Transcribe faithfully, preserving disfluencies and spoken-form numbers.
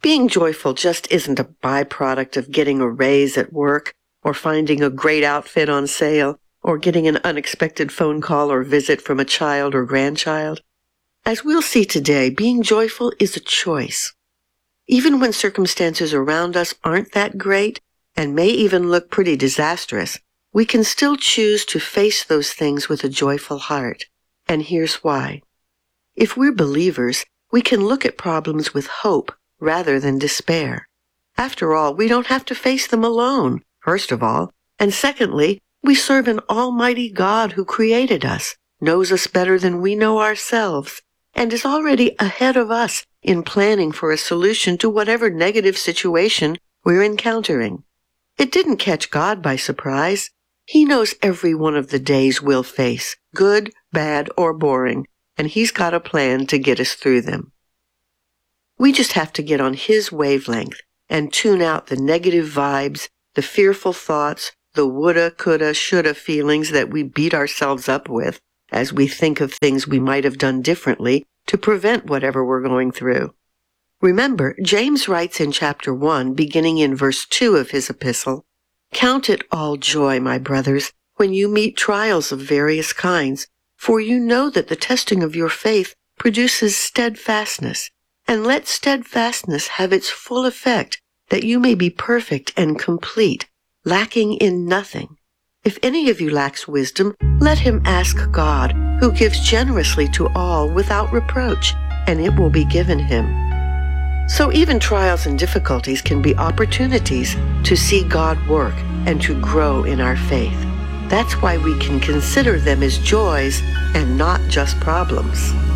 Being joyful just isn't a byproduct of getting a raise at work, or finding a great outfit on sale, or getting an unexpected phone call or visit from a child or grandchild. As we'll see today, being joyful is a choice. Even when circumstances around us aren't that great, and may even look pretty disastrous, we can still choose to face those things with a joyful heart. And here's why. If we're believers, we can look at problems with hope rather than despair. After all, we don't have to face them alone, first of all. And secondly, we serve an almighty God who created us, knows us better than we know ourselves, and is already ahead of us in planning for a solution to whatever negative situation we're encountering. It didn't catch God by surprise. He knows every one of the days we'll face, good, bad, or boring, and He's got a plan to get us through them. We just have to get on His wavelength and tune out the negative vibes, the fearful thoughts, the woulda, coulda, shoulda feelings that we beat ourselves up with as we think of things we might have done differently to prevent whatever we're going through. Remember, James writes in chapter one, beginning in verse two of his epistle, "Count it all joy, my brothers, when you meet trials of various kinds, for you know that the testing of your faith produces steadfastness. And let steadfastness have its full effect, that you may be perfect and complete, lacking in nothing. If any of you lacks wisdom, let him ask God, who gives generously to all without reproach, and it will be given him." So even trials and difficulties can be opportunities to see God work and to grow in our faith. That's why we can consider them as joys and not just problems.